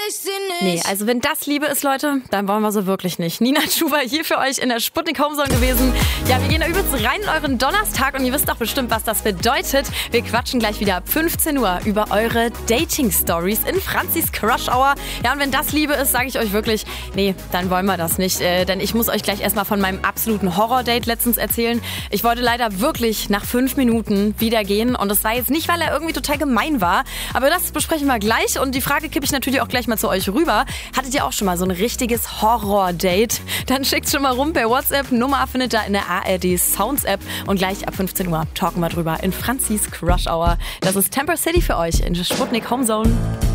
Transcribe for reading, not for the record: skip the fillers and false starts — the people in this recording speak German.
Nee, also wenn das Liebe ist, Leute, dann wollen wir so wirklich nicht. Nina Chuba hier für euch in der Sputnik Homezone gewesen. Ja, wir gehen da übelst rein in euren Donnerstag und ihr wisst doch bestimmt, was das bedeutet. Wir quatschen gleich wieder ab 15 Uhr über eure Dating-Stories in Franzis Crush Hour. Ja, und wenn das Liebe ist, sage ich euch wirklich, nee, dann wollen wir das nicht. Denn ich muss euch gleich erstmal von meinem absoluten Horror-Date letztens erzählen. Ich wollte leider wirklich nach 5 Minuten wieder gehen und das war jetzt nicht, weil er irgendwie total gemein war. Aber das besprechen wir gleich und die Frage kippe ich natürlich auch gleich mal zu euch rüber. Hattet ihr auch schon mal so ein richtiges Horror-Date? Dann schickt schon mal rum per WhatsApp. Nummer findet ihr in der ARD Sounds App. Und gleich ab 15 Uhr talken wir drüber in Franzis Crush Hour. Das ist Temper City für euch in Sputnik Homezone.